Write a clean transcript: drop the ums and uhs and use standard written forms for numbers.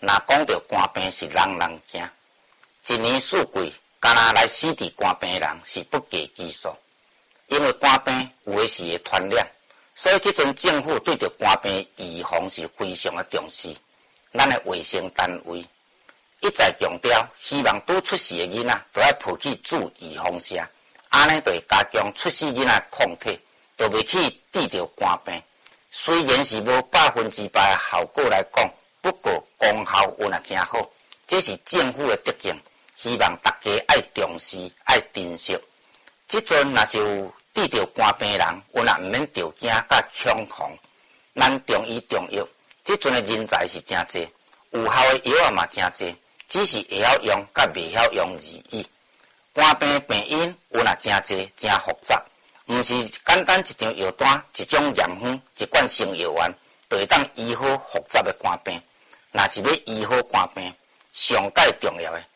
若讲到肝病是人人惊，一年四季，敢若来死伫肝病的人是不计其数。因为肝病有的是会传染，所以即阵政府对着肝病预防是非常的重视。咱的卫生单位一再强调，希望拄出世的囡仔都要抱去注预防针，安尼就会加强出世囡仔抗体，就袂去治疗肝病。虽然是无100%的效果来讲，不过功效有也真好，这是政府的德政，希望大家爱重视、爱珍惜。即阵若是有治疗肝病的人，有也毋免着惊甲恐慌。咱中医中药，即阵的人才是真济，有效的药也嘛真济，只是会晓用甲袂晓用而已。肝病的病因有也真济，真复杂。毋是简单一张药单、一种验方、一罐生药丸，就会当医好复杂的肝病。若是要医好肝病，上介重要的